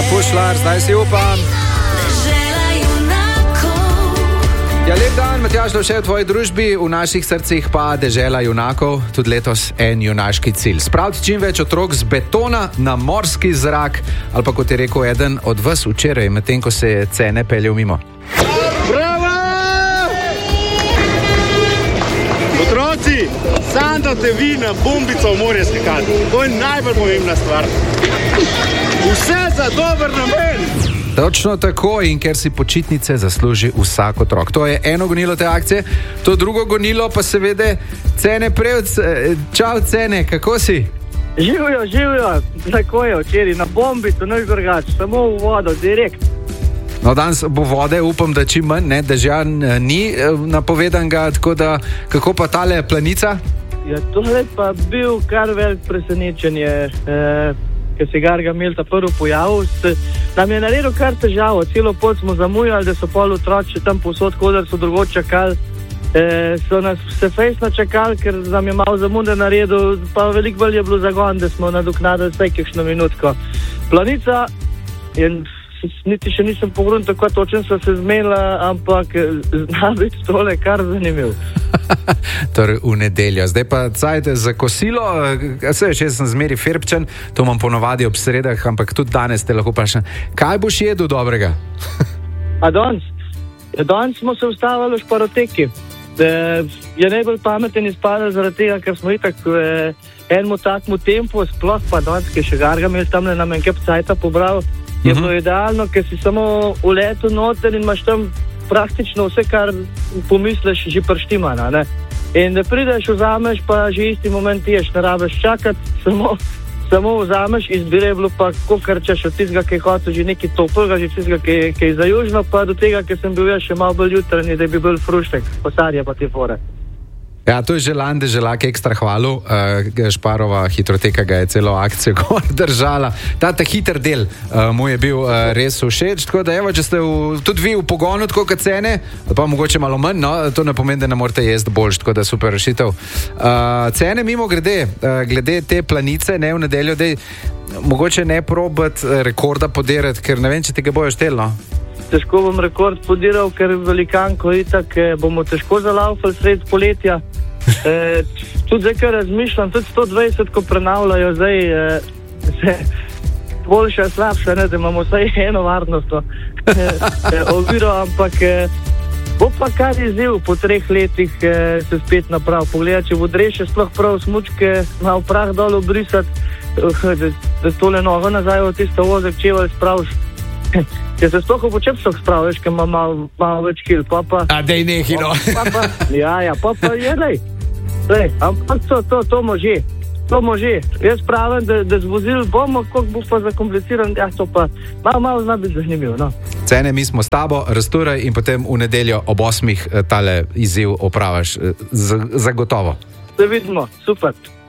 Pušlar, zdaj si upam. Ja, lep dan, Matjaž Lovše v tvoji družbi, v naših srcih pa dežela junakov, tudi letos en junaški cilj. Spraviti čim več otrok z betona na morski zrak, ali pa kot je rekel eden od vas včeraj, medtem ko se je Cene peljal mimo. Bravo! Otroci, sam da te vi na bombico v morje skakati. To je najbolj pomembna stvar. Vse za dober namen. Točno tako, in ker si počitnice zasluži vsak otrok. To je eno gonilo te akcije, to drugo gonilo pa seveda Cene Prevc. Čau Cene, kako si? Živijo, tako je včeraj, na bombico, nič drugače, samo v vodo, direkt. No, danes bo vode, upam, da čim manj, ne, dežja ni napovedanega, tako da, kako pa tale planica? Ja, tole pa bil kar velik presenečenje, ker se Garga Mel ta prvi pojavil, nam je naredil kar težavo, celo pot smo zamujali, da so pol otroci tam povsod hodili, so drugot čakali, so nas vse fejsno čakali, ker nam je malo zamude naredil, pa veliko bolj je bilo zagon, da smo nadoknadili vsaj kakšno minutko. Planica je, niti še nisem pogledal, tako točno so se zmenila, ampak zna biti tole kar zanimiv. Torej v nedeljo. Zdaj pa cajte za kosilo, še sem zmeri ferbčen, to imam ponovadi ob sredah, ampak tudi danes te lahko vprašam, kaj boš jedel dobrega? A danes? Danes smo se ustavili v Šparoteki. Je najbolj pameten izpadel zaradi tega, ker smo itak enemu takmu tempu, sploh pa danes, ki še Garga Mel tam nam en kep cajta pobral, je bilo idealno, ker si samo uletel noter in imaš tam praktično vse, kar pomisliš, že prštimana, ne? In da prideš, vzameš, pa že isti moment ješ, ne rabiš čakati, samo vzameš, izbire je bilo pa kokarčeš od tistega, ki je hotel že nekaj toplega, že tistega, ki je za južno, pa do tega, ki sem bil še malo bolj jutranji, da bi bil fruštek, posarja pa te fore. Ja, to je želan, deželak ekstra hvalu. Šparova hitroteka ga je celo akcijo gor držala. Ta hiter del mu je bil res všeč, tako da evo, če ste tudi vi v pogonu, tako kot Cene, pa mogoče malo manj, no, to ne pomeni, da ne morate jesti boljš, tako da super rešitev. Cene mimo glede te planice, ne v nedeljo, dej, mogoče ne probat rekorda podirati, ker ne vem, če ti ga bojo štel, no? Težko bom rekord podiral, ker velikanko itak bomo težko zalaufali sred poletja. Tudi zdaj, kar razmišljam, tudi 120, ko prenavljajo zdaj, se boljša, slabša, ne, da imamo vsaj eno varnost oviro, ampak bo pa kar izziv po 3 letih se spet naprav. Pogledaj, če bo dreše sploh prav smučke, malo prah dol obrisati, da tole nogo nazaj v tisto vozek čevalj spraviš. Če se sploh v počepstok spraviš, ker ima malo več kil, pa. A dej nehi, no. Ja, pa je, lej, ampak to može. To može. Jaz pravim, da z vozil bomo, koliko bo pa zakompliciran, ja, to pa malo zna biti zanimiv, no. Cene, mi smo s tabo, razturaj in potem v nedeljo ob 8 tale izziv opravaš zagotovo. Se vidimo, super.